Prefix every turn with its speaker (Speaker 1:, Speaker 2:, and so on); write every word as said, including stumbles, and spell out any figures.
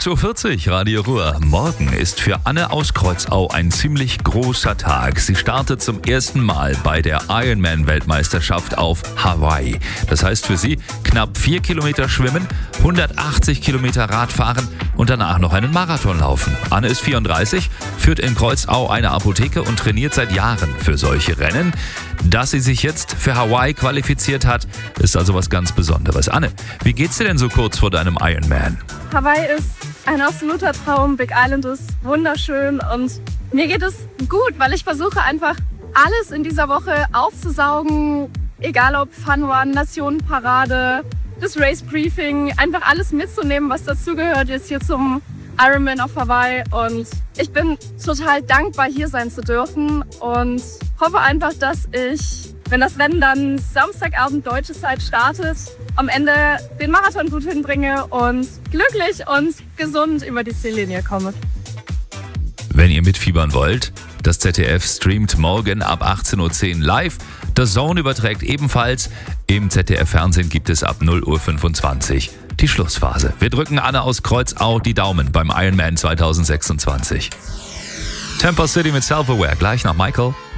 Speaker 1: sechs Uhr vierzig, Radio Ruhr. Morgen ist für Anne aus Kreuzau ein ziemlich großer Tag. Sie startet zum ersten Mal bei der Ironman-Weltmeisterschaft auf Hawaii. Das heißt für sie knapp vier Kilometer schwimmen, hundertachtzig Kilometer Radfahren und danach noch einen Marathon laufen. Anne ist vierunddreißig, führt in Kreuzau eine Apotheke und trainiert seit Jahren für solche Rennen. Dass sie sich jetzt für Hawaii qualifiziert hat, ist also was ganz Besonderes. Anne, wie geht's dir denn so kurz vor deinem Ironman?
Speaker 2: Hawaii ist ein absoluter Traum. Big Island ist wunderschön und mir geht es gut, weil ich versuche einfach alles in dieser Woche aufzusaugen. Egal ob Fun Run, Nationenparade, das Race Briefing, einfach alles mitzunehmen, was dazugehört jetzt hier zum Ironman auf Hawaii. Und ich bin total dankbar, hier sein zu dürfen und hoffe einfach, dass ich, wenn das Rennen dann Samstagabend deutsche Zeit startet, am Ende den Marathon gut hinbringe und glücklich und gesund über die Ziellinie komme.
Speaker 1: Wenn ihr mitfiebern wollt, das Z D F streamt morgen ab achtzehn Uhr zehn live. The Zone überträgt ebenfalls. Im Z D F-Fernsehen gibt es ab null Uhr fünfundzwanzig die Schlussphase. Wir drücken Anne aus Kreuzau die Daumen beim Ironman zwanzig sechsundzwanzig. Temper City mit Self-Aware, gleich nach Michael.